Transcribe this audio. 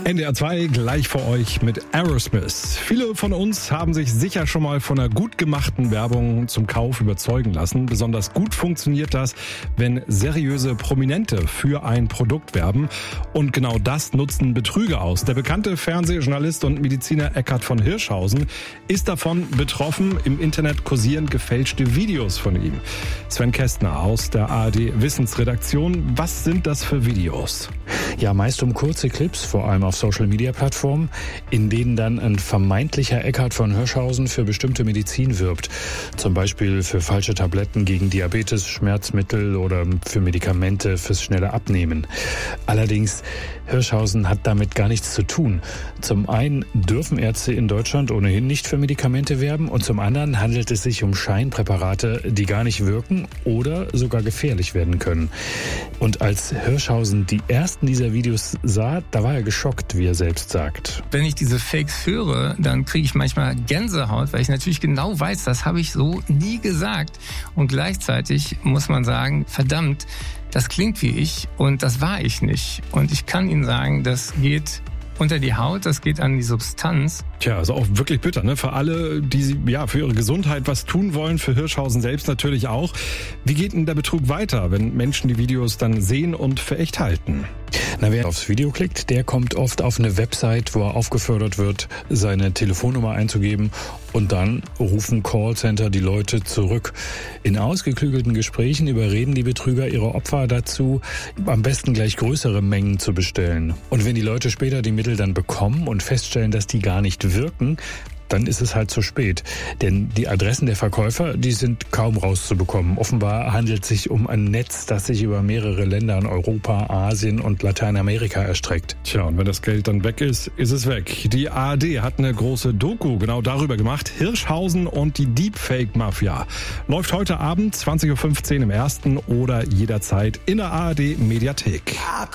NDR 2 gleich vor euch mit Aerosmith. Viele von uns haben sich sicher schon mal von einer gut gemachten Werbung zum Kauf überzeugen lassen. Besonders gut funktioniert das, wenn seriöse Prominente für ein Produkt werben. Und genau das nutzen Betrüger aus. Der bekannte Fernsehjournalist und Mediziner Eckhard von Hirschhausen ist davon betroffen. Im Internet kursieren gefälschte Videos von ihm. Sven Kästner aus der ARD Wissensredaktion. Was sind das für Videos? Ja, meist um kurze Clips, vor allem auf Social-Media-Plattformen, in denen dann ein vermeintlicher Eckhard von Hirschhausen für bestimmte Medizin wirbt. Zum Beispiel für falsche Tabletten gegen Diabetes, Schmerzmittel oder für Medikamente fürs schnelle Abnehmen. Allerdings, Hirschhausen hat damit gar nichts zu tun. Zum einen dürfen Ärzte in Deutschland ohnehin nicht für Medikamente werben und zum anderen handelt es sich um Scheinpräparate, die gar nicht wirken oder sogar gefährlich werden können. Und als Hirschhausen die ersten dieser Videos sah, da war er geschockt, wie er selbst sagt. Wenn ich diese Fakes höre, dann kriege ich manchmal Gänsehaut, weil ich natürlich genau weiß, das habe ich so nie gesagt. Und gleichzeitig muss man sagen, verdammt, das klingt wie ich und das war ich nicht. Und ich kann Ihnen sagen, das geht unter die Haut, das geht an die Substanz. Tja, also auch wirklich bitter, ne? Für alle, die ja für ihre Gesundheit was tun wollen, für Hirschhausen selbst natürlich auch. Wie geht denn der Betrug weiter, wenn Menschen die Videos dann sehen und für echt halten? Na, wer aufs Video klickt, der kommt oft auf eine Website, wo er aufgefordert wird, seine Telefonnummer einzugeben und dann rufen Callcenter die Leute zurück. In ausgeklügelten Gesprächen überreden die Betrüger ihre Opfer dazu, am besten gleich größere Mengen zu bestellen. Und wenn die Leute später die Mittel dann bekommen und feststellen, dass die gar nicht wirken, dann ist es halt zu spät. Denn die Adressen der Verkäufer, die sind kaum rauszubekommen. Offenbar handelt es sich um ein Netz, das sich über mehrere Länder in Europa, Asien und Lateinamerika erstreckt. Tja, und wenn das Geld dann weg ist, ist es weg. Die ARD hat eine große Doku genau darüber gemacht. Hirschhausen und die Deepfake-Mafia. Läuft heute Abend 20.15 Uhr im Ersten oder jederzeit in der ARD Mediathek.